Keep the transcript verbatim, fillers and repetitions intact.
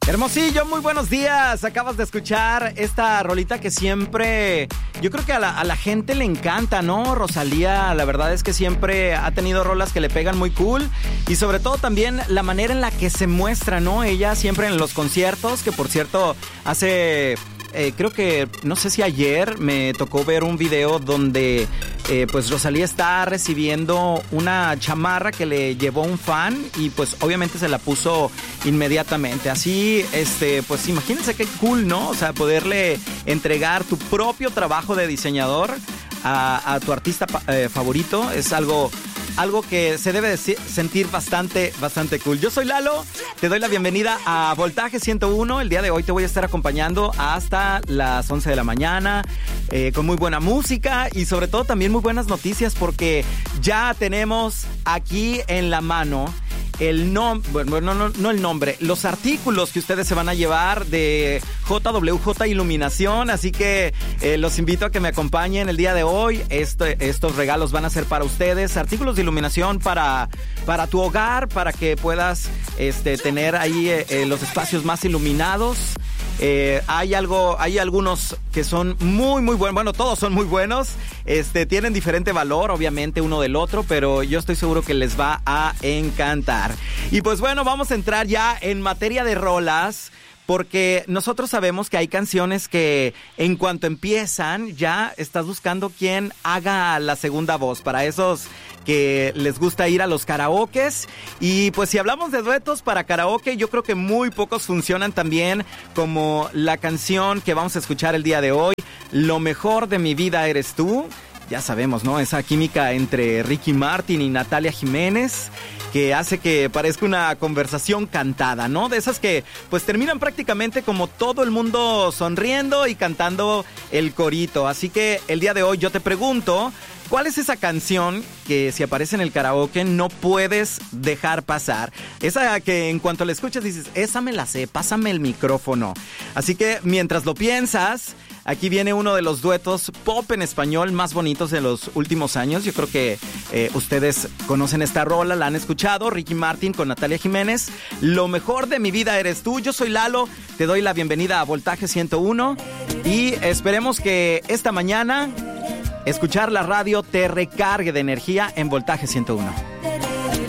Hermosillo, muy buenos días. Acabas de escuchar esta rolita que siempre, yo creo que a la, a la gente le encanta, ¿no? Rosalía, la verdad es que siempre ha tenido rolas que le pegan muy cool. Y sobre todo también la manera en la que se muestra, ¿no? Ella siempre en los conciertos, que por cierto hace... Eh, creo que, no sé si ayer me tocó ver un video donde eh, pues Rosalía está recibiendo una chamarra que le llevó un fan y pues obviamente se la puso inmediatamente. Así, este, pues imagínense qué cool, ¿no? O sea, poderle entregar tu propio trabajo de diseñador a, a tu artista eh, favorito es algo... Algo que se debe de sentir bastante, bastante cool. Yo soy Lalo, te doy la bienvenida a Voltaje ciento uno. El día de hoy te voy a estar acompañando hasta las once de la mañana eh, con muy buena música y sobre todo también muy buenas noticias porque ya tenemos aquí en la mano el nombre, bueno, no, no, no el nombre, los artículos que ustedes se van a llevar de J W J Iluminación, así que eh, los invito a que me acompañen el día de hoy. Este, estos regalos van a ser para ustedes, artículos de iluminación para, para tu hogar, para que puedas este, tener ahí eh, los espacios más iluminados. Eh, hay algo, hay algunos que son muy, muy buenos. Bueno, todos son muy buenos. Este, tienen diferente valor, obviamente, uno del otro, pero yo estoy seguro que les va a encantar. Y pues bueno, vamos a entrar ya en materia de rolas. Porque nosotros sabemos que hay canciones que en cuanto empiezan ya estás buscando quién haga la segunda voz para esos que les gusta ir a los karaokes. Y pues si hablamos de duetos para karaoke, yo creo que muy pocos funcionan también como la canción que vamos a escuchar el día de hoy, Lo mejor de mi vida eres tú. Ya sabemos, ¿no? Esa química entre Ricky Martin y Natalia Jiménez que hace que parezca una conversación cantada, ¿no? De esas que pues terminan prácticamente como todo el mundo sonriendo y cantando el corito. Así que el día de hoy yo te pregunto, ¿cuál es esa canción que si aparece en el karaoke no puedes dejar pasar? Esa que en cuanto la escuchas dices, esa me la sé, pásame el micrófono. Así que mientras lo piensas, aquí viene uno de los duetos pop en español más bonitos de los últimos años. Yo creo que eh, ustedes conocen esta rola, la han escuchado. Ricky Martin con Natalia Jiménez. Lo mejor de mi vida eres tú. Yo soy Lalo, te doy la bienvenida a Voltaje ciento uno y esperemos que esta mañana escuchar la radio te recargue de energía en Voltaje ciento uno.